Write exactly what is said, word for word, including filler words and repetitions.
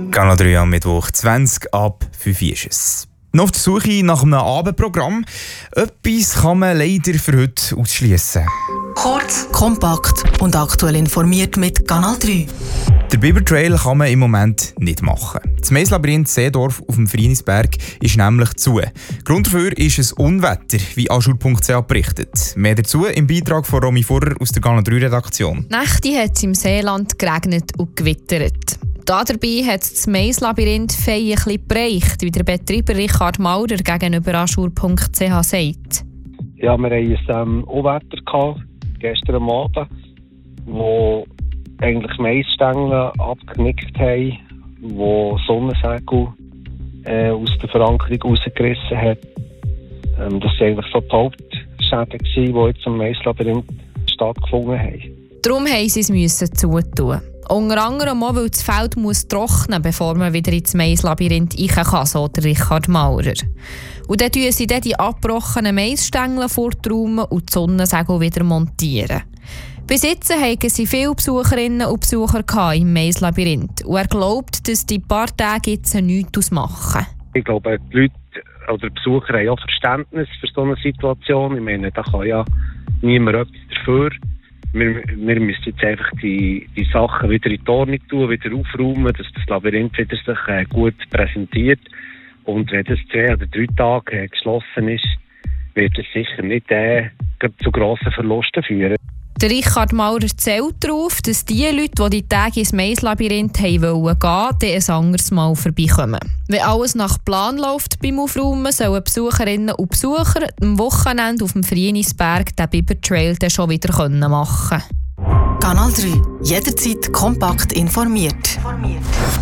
Kanal drei am Mittwoch zwanzig ab fünf ist es. Noch auf der Suche nach einem Abendprogramm. Etwas kann man leider für heute ausschliessen. Kurz, kompakt und aktuell informiert mit Kanal drei. Der Bibertrail kann man im Moment nicht machen. Das Maislabyrinth Seedorf auf dem Frienisberg ist nämlich zu. Grund dafür ist ein Unwetter, wie aschur punkt c h berichtet. Mehr dazu im Beitrag von Romy Furrer aus der Kanal drei Redaktion. Nächte hat es im Seeland geregnet und gewittert. Da dabei hat das Maislabyrinth Fei ein bisschen bereicht, wie der Betreiber Richard Maurer gegenüber aschur punkt c h sagt. Ja, wir hatten ein ähm, Unwetter gehabt, gestern am Abend, wo eigentlich Maisstängel abgenickt haben, wo Sonnensegel äh, aus der Verankerung rausgerissen hat. Ähm, das waren eigentlich so die Hauptschäden, die jetzt am Maislabyrinth stattgefunden haben. Darum mussten sie es zutun. Unter anderem auch, weil das Feld muss trocknen, bevor man wieder ins Maislabyrinth rein kann, so der Richard Maurer. Und dann montieren sie dann die abgebrochenen Maisstängel forträumen und die Sonnensegel wieder montieren. Bis jetzt hatten sie viele Besucherinnen und Besucher im Maislabyrinth. Und er glaubt, dass die paar Tage jetzt nichts ausmachen. Ich glaube, die Leute oder die Besucher haben auch Verständnis für so eine Situation. Ich meine, da kann ja niemand etwas dafür. Wir, wir müssen jetzt einfach die, die Sachen wieder in die Ordnung tun, wieder aufräumen, dass das Labyrinth wieder sich äh, gut präsentiert. Und wenn das zwei oder drei Tage äh, geschlossen ist, wird es sicher nicht äh, zu grossen Verlusten führen. Der Richard Maurer zählt darauf, dass die Leute, die die Tage ins Maislabyrinth gehen wollten, dann ein anderes Mal vorbeikommen. Wenn alles nach Plan läuft beim Aufräumen, sollen Besucherinnen und Besucher am Wochenende auf dem Frienisberg den Bibertrail dann schon wieder machen können. Kanal drei. Jederzeit kompakt informiert. informiert.